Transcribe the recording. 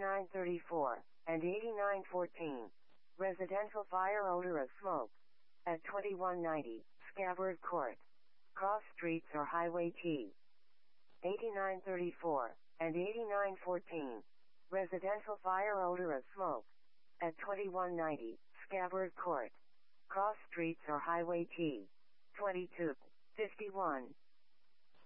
8934, and 8914. Residential fire odor of smoke. At 2190, Scabbard Court. Cross Streets or Highway T. 8934, and 8914. Residential fire odor of smoke. At 2190, Scabbard Court. Cross Streets or Highway T. 2251.